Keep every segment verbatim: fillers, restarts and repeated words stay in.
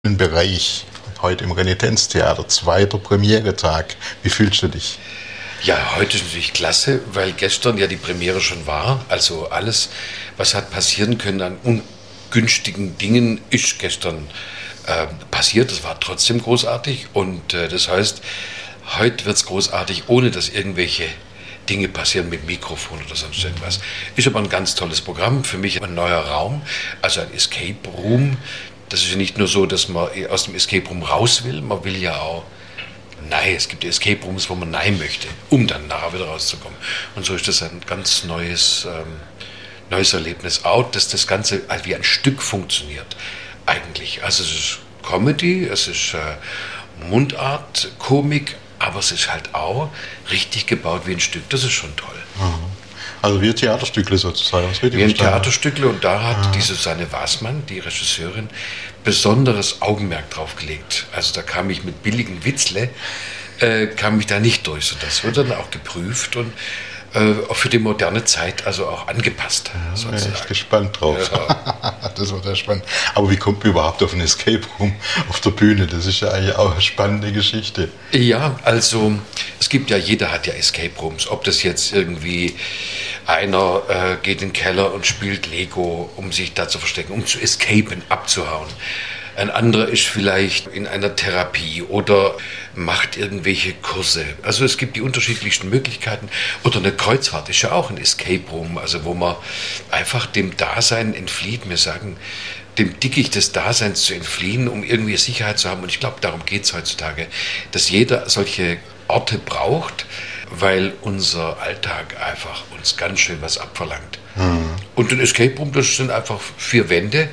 Bereich, heute im Renitenztheater, zweiter Premieretag. Wie fühlst du dich? Ja, heute ist natürlich klasse, weil gestern ja die Premiere schon war. Also alles, was hat passieren können an ungünstigen Dingen, ist gestern äh, passiert. Das war trotzdem großartig und äh, das heißt, heute wird es großartig, ohne dass irgendwelche Dinge passieren mit Mikrofon oder sonst irgendwas. Ist aber ein ganz tolles Programm, für mich ein neuer Raum, also ein Escape Room. Das ist ja nicht nur so, dass man aus dem Escape Room raus will, man will ja auch nein, es gibt Escape Rooms, wo man nein möchte, um dann nachher wieder rauszukommen. Und so ist das ein ganz neues, ähm, neues Erlebnis auch, dass das Ganze wie ein Stück funktioniert eigentlich. Also es ist Comedy, es ist äh, Mundart, Komik, aber es ist halt auch richtig gebaut wie ein Stück. Das ist schon toll. Mhm. Also wie ein Theaterstückle sozusagen. Wie ein Theaterstückle, und da hat ah. die Susanne Waßmann, die Regisseurin, besonderes Augenmerk drauf gelegt. Also da kam ich mit billigen Witzle, äh, kam ich da nicht durch. So, das wird dann auch geprüft und äh, auch für die moderne Zeit also auch angepasst. Ja, sozusagen. Ich bin echt gespannt drauf. Ja. Das wird ja spannend. Aber wie kommt man überhaupt auf ein Escape Room auf der Bühne? Das ist ja eigentlich auch eine spannende Geschichte. Ja, also es gibt ja, jeder hat ja Escape Rooms. Ob das jetzt irgendwie einer äh, geht in den Keller und spielt Lego, um sich da zu verstecken, um zu escapen, abzuhauen. Ein anderer ist vielleicht in einer Therapie oder macht irgendwelche Kurse. Also es gibt die unterschiedlichsten Möglichkeiten. Oder eine Kreuzfahrt ist ja auch ein Escape Room, also wo man einfach dem Dasein entflieht. Wir sagen, dem Dickicht des Daseins zu entfliehen, um irgendwie Sicherheit zu haben. Und ich glaube, darum geht es heutzutage, dass jeder solche Orte braucht, weil unser Alltag einfach uns ganz schön was abverlangt. Mhm. Und ein Escape Room, das sind einfach vier Wände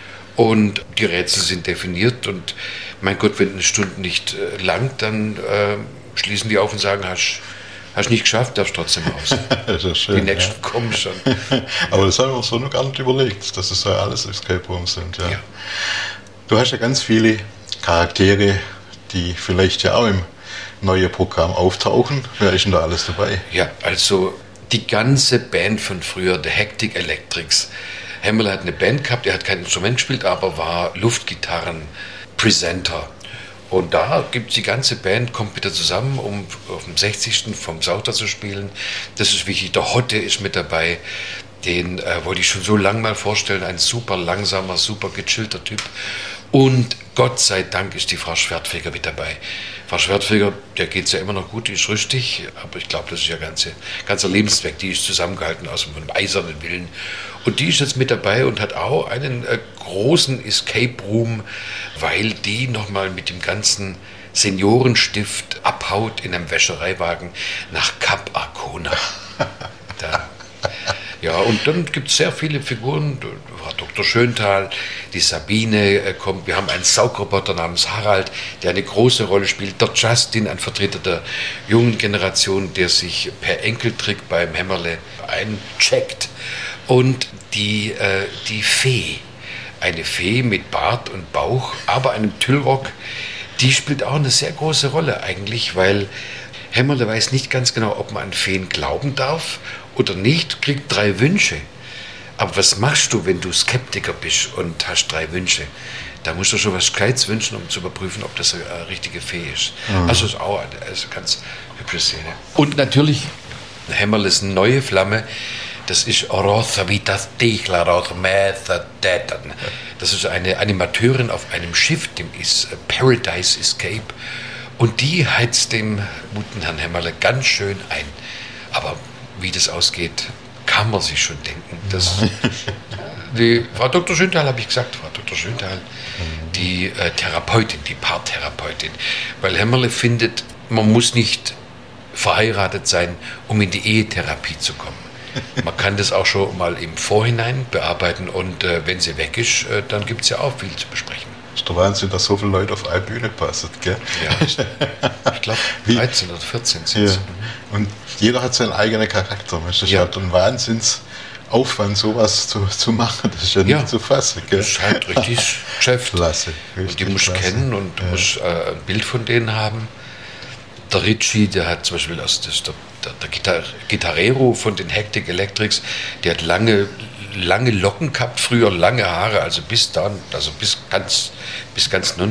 und die Rätsel sind definiert und mein Gott, wenn eine Stunde nicht äh, langt, dann äh, schließen die auf und sagen, hast hast nicht geschafft, darfst trotzdem raus. Das ist schön, die nächsten ja. kommen schon. Aber das haben wir uns so noch gar nicht überlegt, dass es ja alles Escape Rooms sind. Ja. Ja. Du hast ja ganz viele Charaktere, die vielleicht ja auch im neue Programm auftauchen. Wer ist denn da alles dabei? Ja, also die ganze Band von früher, The Hectic Electrics. Hämmerle hat eine Band gehabt, er hat kein Instrument gespielt, aber war Luftgitarren-Presenter. Und da gibt es die ganze Band, kommt wieder zusammen, um auf dem sechzigsten vom Sauter zu spielen. Das ist wichtig. Der Hotte ist mit dabei. Den äh, wollte ich schon so lange mal vorstellen. Ein super langsamer, super gechillter Typ. Und Gott sei Dank ist die Frau Schwertfeger mit dabei. Frau Schwertfeger, der geht es ja immer noch gut, die ist rüstig, aber ich glaube, das ist ja ganze, ganzer Lebensweg, die ist zusammengehalten aus einem eisernen Willen. Und die ist jetzt mit dabei und hat auch einen äh, großen Escape Room, weil die nochmal mit dem ganzen Seniorenstift abhaut in einem Wäschereiwagen nach Cap Arcona. Da. Ja, und dann gibt es sehr viele Figuren, Frau Doktor Schöntal, die Sabine äh, kommt, wir haben einen Saugroboter namens Harald, der eine große Rolle spielt, der Justin, ein Vertreter der jungen Generation, der sich per Enkeltrick beim Hämmerle eincheckt, und die, äh, die Fee, eine Fee mit Bart und Bauch, aber einem Tüllrock, die spielt auch eine sehr große Rolle eigentlich, weil Hämmerle weiß nicht ganz genau, ob man an Feen glauben darf oder nicht, kriegt drei Wünsche. Aber was machst du, wenn du Skeptiker bist und hast drei Wünsche? Da musst du schon was Gescheites wünschen, um zu überprüfen, ob das eine richtige Fee ist. Mhm. Also ist auch eine, eine ganz hübsche Szene. Und natürlich, Hämmerles neue Flamme, das ist Rosa Vitas Tichler aus Mäthertätern. Das ist eine Animateurin auf einem Schiff, dem ist Paradise Escape. Und die heizt dem guten Herrn Hämmerle ganz schön ein. Aber wie das ausgeht, kann man sich schon denken. Das, die Frau Doktor Schöntal, habe ich gesagt, Frau Doktor Schöntal, die äh, Therapeutin, die Paartherapeutin. Weil Hämmerle findet, man muss nicht verheiratet sein, um in die Ehetherapie zu kommen. Man kann das auch schon mal im Vorhinein bearbeiten und äh, wenn sie weg ist, äh, dann gibt es ja auch viel zu besprechen. Das ist der Wahnsinn, dass so viele Leute auf eine Bühne passen, gell? Ja, ich glaube dreizehn oder vierzehn sind es. Ja. Und jeder hat seinen eigenen Charakter. Das ist ja. halt ein Wahnsinnsaufwand, sowas zu, zu machen. Das ist ja nicht ja. zu fassen, gell? Das ist halt richtig Geschäft. Klasse. Und die musst du kennen und du ja. musst äh, ein Bild von denen haben. Der Ritchie, der hat zum Beispiel, das, das, der, der, der Gitar- Gitarrero von den Hectic Electrics, der hat lange lange Locken gehabt, früher lange Haare, also bis dann, also bis ganz, bis ganz